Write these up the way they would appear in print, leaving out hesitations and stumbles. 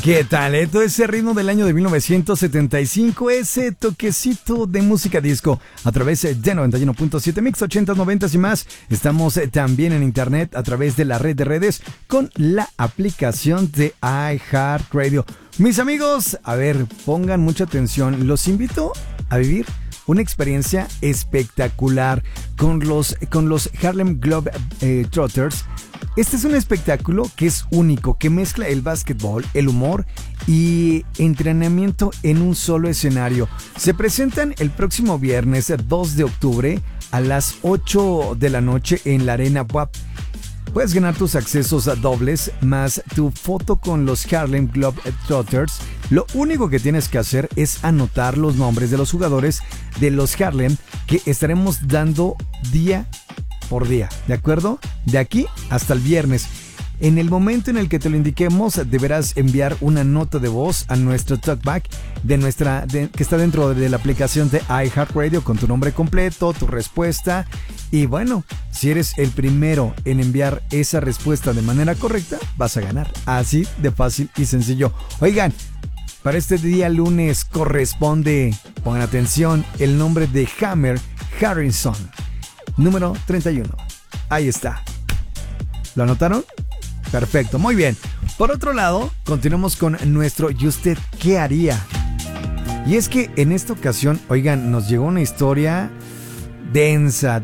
¿Qué tal? Todo ese ritmo del año de 1975, ese toquecito de música disco a través de 91.7 Mix 80s, 90s y más. Estamos también en internet a través de la red de redes con la aplicación de iHeartRadio. Mis amigos, a ver, pongan mucha atención. Los invito a vivir una experiencia espectacular con los Harlem Globetrotters. Este es un espectáculo que es único, que mezcla el básquetbol, el humor y entrenamiento en un solo escenario. Se presentan el próximo viernes 2 de octubre a las 8 de la noche en la Arena WAP. Puedes ganar tus accesos a dobles más tu foto con los Harlem Globetrotters. Lo único que tienes que hacer es anotar los nombres de los jugadores de los Harlem que estaremos dando día por día, ¿de acuerdo? De aquí hasta el viernes. En el momento en el que te lo indiquemos, deberás enviar una nota de voz a nuestro talkback que está dentro de la aplicación de iHeartRadio con tu nombre completo, tu respuesta. Y bueno, si eres el primero en enviar esa respuesta de manera correcta, vas a ganar. Así de fácil y sencillo. Oigan, para este día lunes corresponde, pongan atención, el nombre de Hammer Harrison. Número 31. Ahí está. ¿Lo anotaron? Perfecto, muy bien. Por otro lado, continuamos con nuestro ¿y usted qué haría? Y es que en esta ocasión, oigan, nos llegó una historia densa.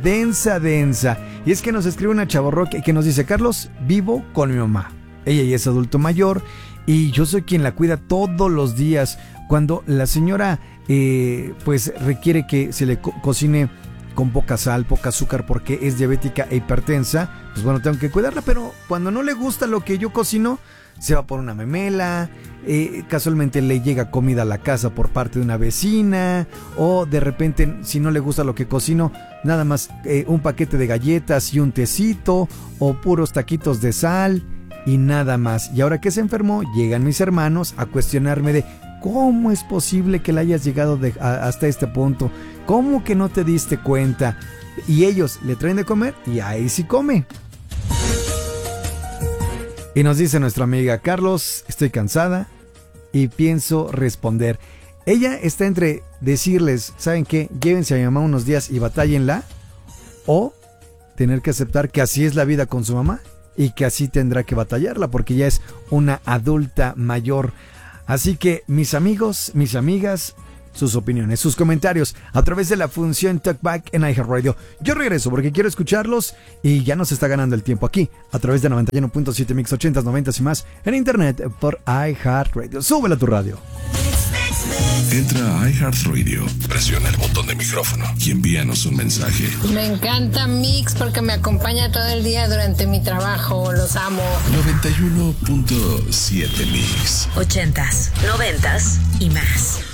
Y es que nos escribe una chavorroca que nos dice: Carlos, vivo con mi mamá. Ella ya es adulto mayor y yo soy quien la cuida todos los días. Cuando la señora pues requiere que se le cocine con poca sal, poca azúcar porque es diabética e hipertensa, pues bueno, tengo que cuidarla, pero cuando no le gusta lo que yo cocino, se va por una memela, casualmente le llega comida a la casa por parte de una vecina, o de repente, si no le gusta lo que cocino, nada más un paquete de galletas y un tecito, o puros taquitos de sal, y nada más. Y ahora que se enfermó, llegan mis hermanos a cuestionarme de ¿cómo es posible que le hayas llegado hasta este punto? ¿Cómo que no te diste cuenta? Y ellos le traen de comer y ahí sí come. Y nos dice nuestra amiga: Carlos, estoy cansada y pienso responder. Ella está entre decirles, ¿saben qué? Llévense a mi mamá unos días y batállenla, o tener que aceptar que así es la vida con su mamá y que así tendrá que batallarla porque ya es una adulta mayor. Así que mis amigos, mis amigas, sus opiniones, sus comentarios a través de la función Talkback en iHeartRadio. Yo regreso porque quiero escucharlos y ya nos está ganando el tiempo aquí a través de 91.7 Mix 80s, 90s y más en internet por iHeartRadio. Súbela a tu radio. Entra a iHeartRadio, presiona el botón de micrófono y envíanos un mensaje. Me encanta Mix porque me acompaña todo el día durante mi trabajo. Los amo. 91.7 Mix 80s, 90s y más.